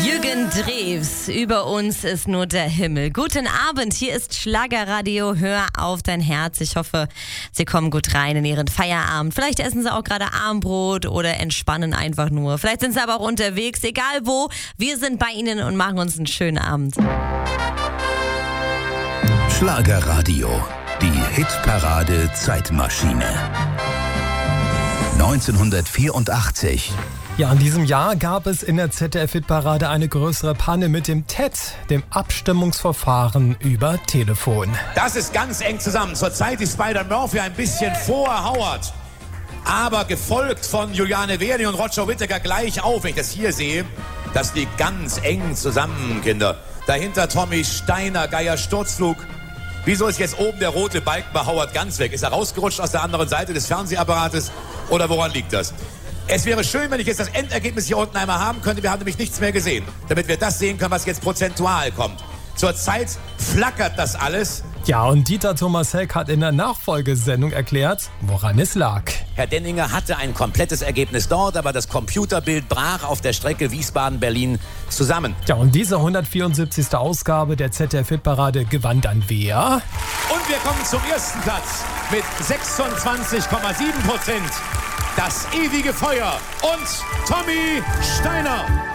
Jürgen Drews, über uns ist nur der Himmel. Guten Abend, hier ist Schlagerradio, hör auf dein Herz. Ich hoffe, Sie kommen gut rein in Ihren Feierabend. Vielleicht essen Sie auch gerade Armbrot oder entspannen einfach nur. Vielleicht sind Sie aber auch unterwegs, egal wo. Wir sind bei Ihnen und machen uns einen schönen Abend. Schlagerradio, die Hitparade Zeitmaschine. 1984. Ja, in diesem Jahr gab es in der ZDF-Hitparade eine größere Panne mit dem TED, dem Abstimmungsverfahren über Telefon. Das ist ganz eng zusammen. Zurzeit ist Spider-Murphy ein bisschen vor Howard, aber gefolgt von Juliane Werding und Roger Whittaker gleich auf. Wenn ich das hier sehe, das liegt ganz eng zusammen, Kinder. Dahinter Tommy Steiner, Geier Sturzflug. Wieso ist jetzt oben der rote Balken bei Howard ganz weg? Ist er rausgerutscht aus der anderen Seite des Fernsehapparates oder woran liegt das? Es wäre schön, wenn ich jetzt das Endergebnis hier unten einmal haben könnte. Wir haben nämlich nichts mehr gesehen, damit wir das sehen können, was jetzt prozentual kommt. Zurzeit flackert das alles. Ja, und Dieter Thomas Heck hat in der Nachfolgesendung erklärt, woran es lag. Herr Denninger hatte ein komplettes Ergebnis dort, aber das Computerbild brach auf der Strecke Wiesbaden-Berlin zusammen. Ja, und diese 174. Ausgabe der ZDF-Hitparade gewann dann wer? Und wir kommen zum ersten Platz mit 26,7%. Das ewige Feuer und Tommy Steiner.